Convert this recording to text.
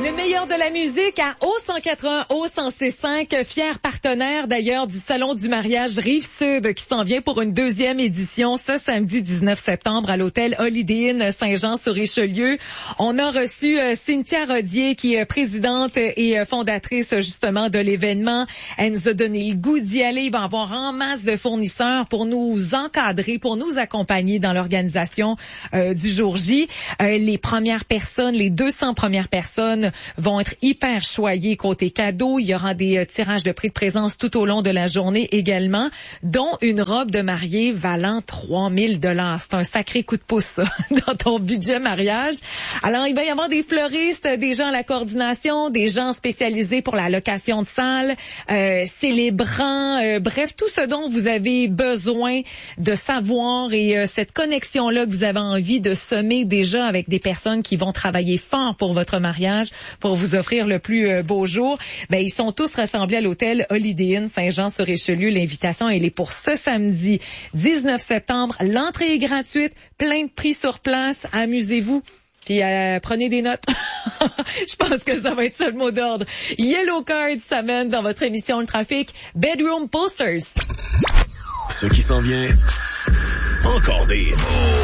Le meilleur de la musique à O181, O106.5, fier partenaire d'ailleurs du Salon du mariage Rive-Sud qui s'en vient pour une deuxième édition ce samedi 19 septembre à l'hôtel Holiday Inn Saint-Jean-sur-Richelieu. On a reçu Cynthia Rodier qui est présidente et fondatrice justement de l'événement. Elle nous a donné le goût d'y aller. Il va y avoir en masse de fournisseurs pour nous encadrer, pour nous accompagner dans l'organisation du jour J. Les premières personnes, les 200 premières personnes vont être hyper choyés côté cadeaux. Il y aura des tirages de prix de présence tout au long de la journée également, dont une robe de mariée valant 3000 $. C'est un sacré coup de pouce, ça, dans ton budget mariage. Alors, il va y avoir des fleuristes, des gens à la coordination, des gens spécialisés pour la location de salles, célébrants, bref, tout ce dont vous avez besoin de savoir et cette connexion-là que vous avez envie de semer déjà avec des personnes qui vont travailler fort pour votre mariage, pour vous offrir le plus beau jour. Ben, ils sont tous rassemblés à l'hôtel Holiday Inn Saint-Jean-sur-Richelieu. L'invitation, elle est pour ce samedi 19 septembre. L'entrée est gratuite, plein de prix sur place. Amusez-vous. Puis prenez des notes. Je pense que ça va être ça le mot d'ordre. Yellow Card s'amène dans votre émission Le Trafic. Bedroom Posters. Ce qui s'en vient, encore des